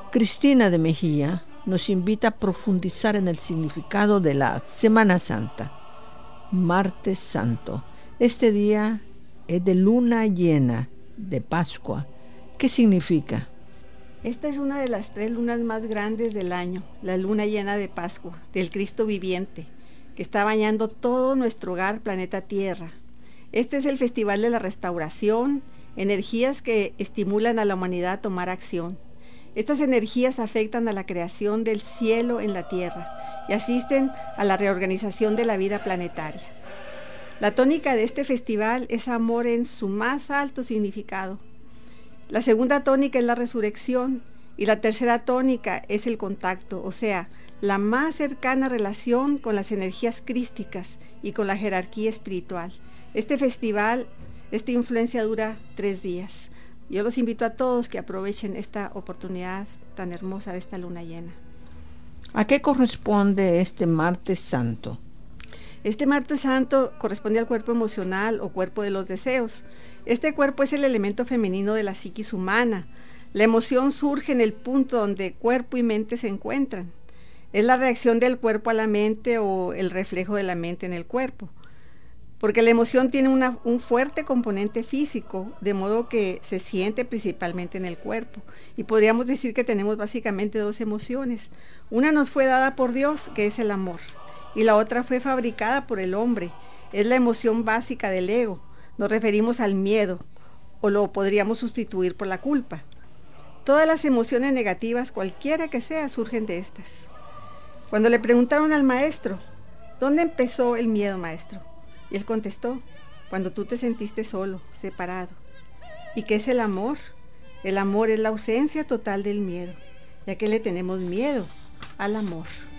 Cristina de Mejía nos invita a profundizar en el significado de la Semana Santa, Martes Santo. Este día es de luna llena de Pascua. ¿Qué significa? Esta es una de las 3 lunas más grandes del año, la luna llena de Pascua, del Cristo viviente, que está bañando todo nuestro hogar, planeta Tierra. Este es el festival de la restauración, energías que estimulan a la humanidad a tomar acción. Estas energías afectan a la creación del cielo en la Tierra y asisten a la reorganización de la vida planetaria. La tónica de este festival es amor en su más alto significado. La segunda tónica es la resurrección y la tercera tónica es el contacto, o sea, la más cercana relación con las energías crísticas y con la jerarquía espiritual. Este festival, esta influencia dura 3 días. Yo los invito a todos que aprovechen esta oportunidad tan hermosa de esta luna llena. ¿A qué corresponde este Martes Santo? Este Martes Santo corresponde al cuerpo emocional o cuerpo de los deseos. Este cuerpo es el elemento femenino de la psiquis humana. La emoción surge en el punto donde cuerpo y mente se encuentran. Es la reacción del cuerpo a la mente o el reflejo de la mente en el cuerpo. Porque la emoción tiene un fuerte componente físico, de modo que se siente principalmente en el cuerpo. Y podríamos decir que tenemos básicamente 2 emociones. Una nos fue dada por Dios, que es el amor, y la otra fue fabricada por el hombre. Es la emoción básica del ego. Nos referimos al miedo, o lo podríamos sustituir por la culpa. Todas las emociones negativas, cualquiera que sea, surgen de estas. Cuando le preguntaron al maestro, ¿dónde empezó el miedo, maestro? Y él contestó, cuando tú te sentiste solo, separado. ¿Y qué es el amor? El amor es la ausencia total del miedo. ¿Y a qué le tenemos miedo? Al amor.